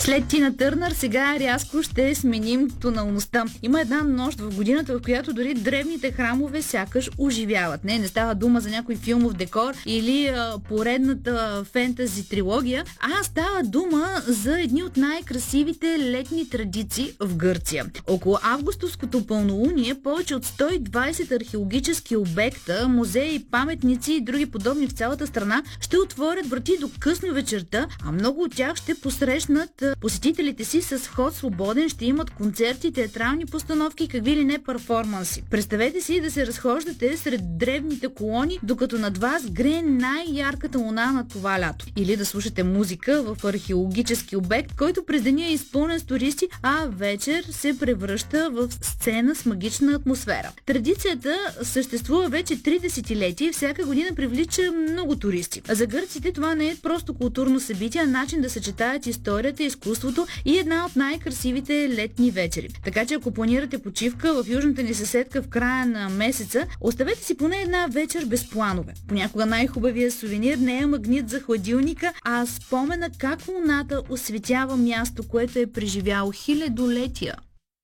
След Тина Търнър сега рязко ще сменим тоналността. Има една нощ в годината, в която дори древните храмове сякаш оживяват. Не става дума за някой филмов декор или поредната фентази трилогия, а става дума за едни от най-красивите летни традиции в Гърция. Около августовското пълнолуние повече от 120 археологически обекта, музеи, паметници и други подобни в цялата страна ще отворят врати до късно вечерта, а много от тях ще посрещнат посетителите си с вход свободен, ще имат концерти, театрални постановки, какви ли не перформанси. Представете си да се разхождате сред древните колони, докато над вас грее най-ярката луна на това лято. Или да слушате музика в археологически обект, който през деня е изпълнен с туристи, а вечер се превръща в сцена с магична атмосфера. Традицията съществува вече 3 десетилетия и всяка година привлича много туристи. А за гърците това не е просто културно събитие, а начин да съчетаят историята, изкуството и една от най-красивите летни вечери. Така че ако планирате почивка в южната ни съседка в края на месеца, оставете си поне една вечер без планове. Понякога най-хубавият сувенир не е магнит за хладилника, а спомена как луната осветява място, което е преживяло хилядолетия.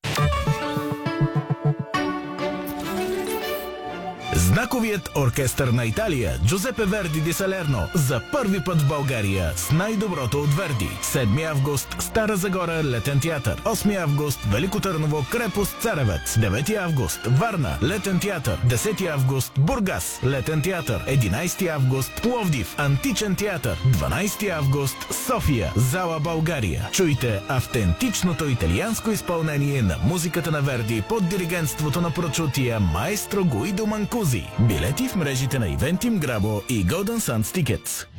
Знаковият оркестър на Италия Джузепе Верди ди Салерно за първи път в България с най-доброто от Верди. 7 август Стара Загора Летен театър. 8 август Велико Търново Крепост Царевец. 9 август Варна Летен театър. 10 август Бургас Летен театър. 11 август Пловдив Античен театър. 12 август София Зала България. Чуйте автентичното италианско изпълнение на музиката на Верди под диригентството на прочутия маестро Гуидо Манкузи. Билети в мрежите на Eventim Grabo и Golden Sands Tickets.